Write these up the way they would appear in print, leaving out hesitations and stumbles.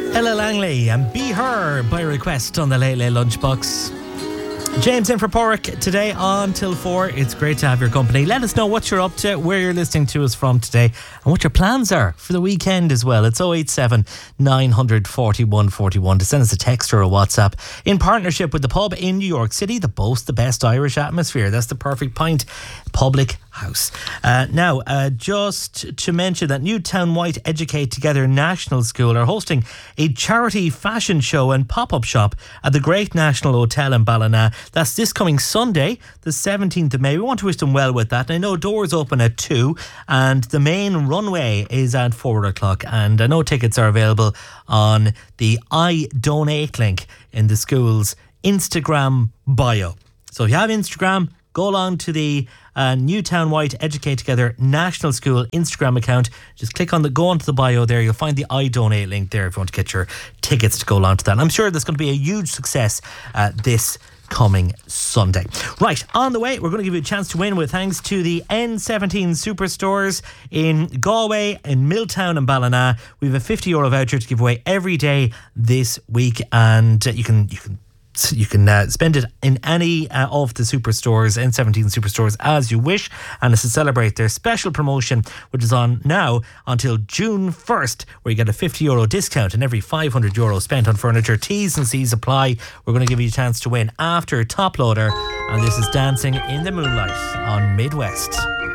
Ella Langley and Be Her by request on the Late Late Lunchbox. James in for Porrick today on till 4. It's great to have your company. Let us know what you're up to, where you're listening to us from today, and what your plans are for the weekend as well. It's 087 900 41 41 to send us a text or a WhatsApp in partnership with the pub in New York City that boasts the best Irish atmosphere. That's the Perfect Pint Public House. Now, just to mention that Newtown White Educate Together National School are hosting a charity fashion show and pop-up shop at the Great National Hotel in Ballina. That's this coming Sunday, the 17th of May. We want to wish them well with that. And I know doors open at 2 and the main runway is at 4 o'clock. And I know tickets are available on the I Donate link in the school's Instagram bio. So if you have Instagram, go along to the Newtown White Educate Together National School Instagram account. Just go onto the bio there. You'll find the I Donate link there if you want to get your tickets to go along to that. And I'm sure there's going to be a huge success this coming Sunday. Right, on the way, we're going to give you a chance to win with thanks to the N17 Superstores in Galway, in Milltown and Ballina. We have a €50 voucher to give away every day this week, and you can spend it in any of the superstores, N17 superstores, as you wish. And it's to celebrate their special promotion, which is on now until June 1st, where you get a €50 discount on every €500 spent on furniture. T's and C's apply. We're going to give you a chance to win after Top Loader. And this is Dancing in the Moonlight on Midwest.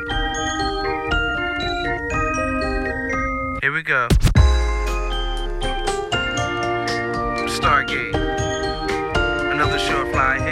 Here we go. Stargate. Another short fly hit.